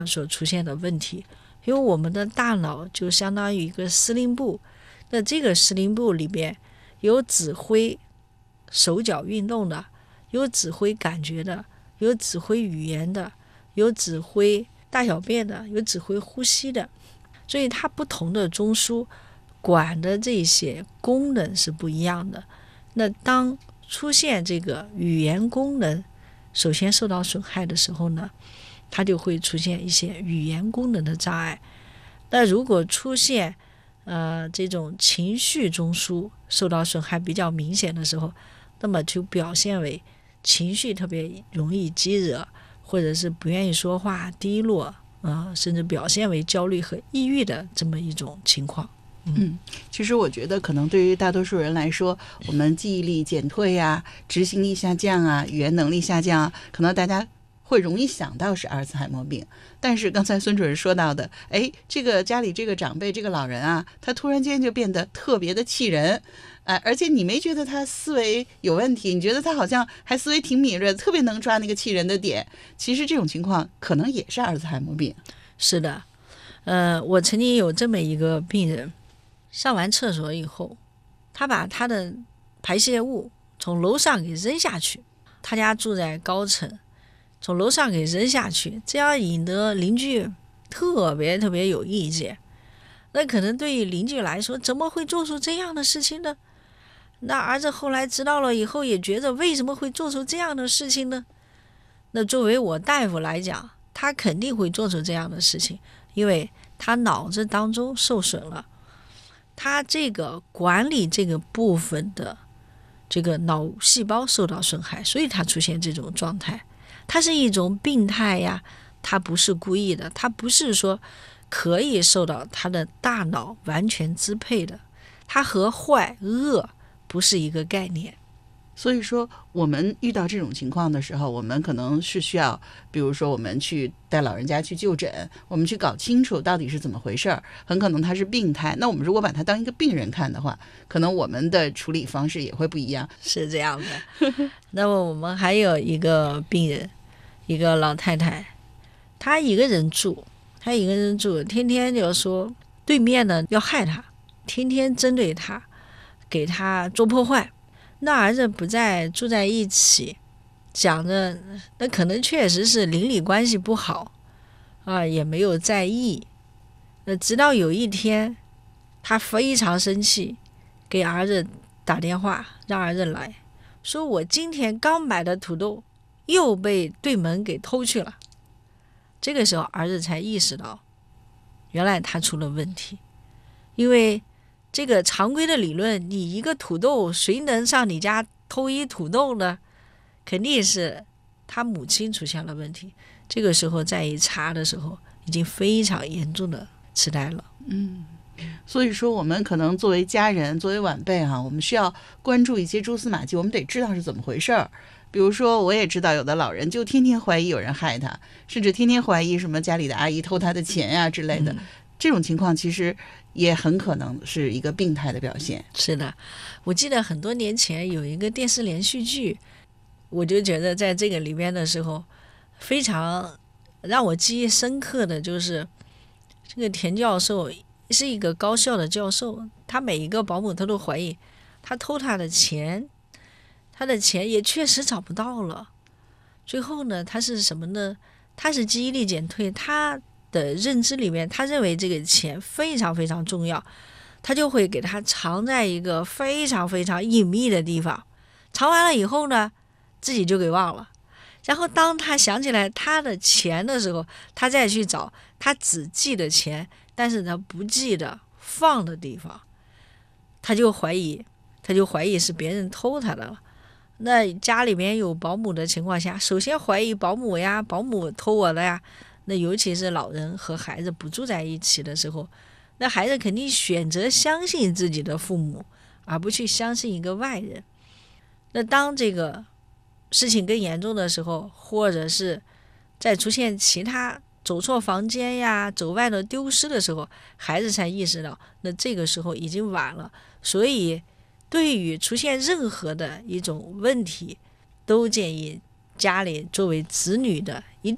所出现的问题。因为我们的大脑就相当于一个司令部，那这个司令部里边有指挥手脚运动的，有指挥感觉的，有指挥语言的，有指挥大小便的，有指挥呼吸的，所以它不同的中枢管的这些功能是不一样的。那当出现这个语言功能首先受到损害的时候呢，它就会出现一些语言功能的障碍。那如果出现这种情绪中枢受到损害比较明显的时候，那么就表现为情绪特别容易激惹，或者是不愿意说话、低落甚至表现为焦虑和抑郁的这么一种情况。 其实我觉得可能对于大多数人来说，我们记忆力减退啊，执行力下降啊，语言能力下降啊，可能大家会容易想到是阿尔茨海默病。但是刚才孙主任说到的，这个家里这个长辈这个老人啊，他突然间就变得特别的气人，而且你没觉得他思维有问题，你觉得他好像还思维挺敏锐，特别能抓那个气人的点。其实这种情况可能也是阿尔茨海默病。 是的，我曾经有这么一个病人，上完厕所以后，他把他的排泄物从楼上给扔下去，他家住在高层，从楼上给扔下去，这样引得邻居特别有意见。那可能对于邻居来说，怎么会做出这样的事情呢？那儿子后来知道了以后，也觉得为什么会做出这样的事情呢？那作为我大夫来讲，他肯定会做出这样的事情，因为他脑子当中受损了，他这个管理这个部分的这个脑细胞受到损害，所以他出现这种状态。它是一种病态呀，他不是故意的，他不是说可以受到他的大脑完全支配的，它和坏恶不是一个概念。 所以说我们遇到这种情况的时候，我们可能是需要，比如说我们去带老人家去就诊，我们去搞清楚到底是怎么回事儿。很可能他是病态，那我们如果把他当一个病人看的话，可能我们的处理方式也会不一样。 是这样的。那么我们还有一个病人，一个老太太，她一个人住，天天就说对面呢要害她，天天针对她，给她做破坏。那儿子不在，住在一起，讲着那可能确实是邻里关系不好也没有在意。那直到有一天，他非常生气，给儿子打电话，让儿子来说，我今天刚买的土豆又被对门给偷去了。这个时候儿子才意识到，原来他出了问题。因为这个常规的理论，你一个土豆谁能上你家偷一土豆呢？肯定是他母亲出现了问题。这个时候再一查的时候，已经非常严重的痴呆了。 所以说我们可能作为家人，作为晚辈我们需要关注一些蛛丝马迹，我们得知道是怎么回事儿。比如说我也知道有的老人就天天怀疑有人害他，甚至天天怀疑什么家里的阿姨偷他的钱呀之类的，这种情况其实也很可能是一个病态的表现。 是的，我记得很多年前有一个电视连续剧，我就觉得在这个里边的时候，非常让我记忆深刻的就是这个田教授是一个高校的教授，他每一个保姆他都怀疑他偷他的钱，他的钱也确实找不到了。最后呢，他是什么呢？他是记忆力减退，他的认知里面，他认为这个钱非常非常重要，他就会给他藏在一个非常非常隐秘的地方。藏完了以后呢，自己就给忘了。然后当他想起来他的钱的时候，他再去找，他只记得钱，但是他不记得放的地方，他就怀疑是别人偷他的了。那家里面有保姆的情况下，首先怀疑保姆呀，保姆偷我的呀。那尤其是老人和孩子不住在一起的时候，那孩子肯定选择相信自己的父母，而不去相信一个外人。那当这个事情更严重的时候，或者是再出现其他走错房间呀、走外头丢失的时候，孩子才意识到，那这个时候已经晚了。所以对于出现任何的一种问题，都建议家里作为子女的一